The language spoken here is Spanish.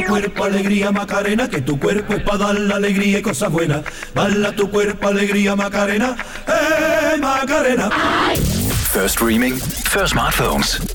cuerpo alegría Macarena, que tu cuerpo es para dar la alegría y cosas buenas. Baila tu cuerpo alegría Macarena, Macarena. First streaming, first smartphones.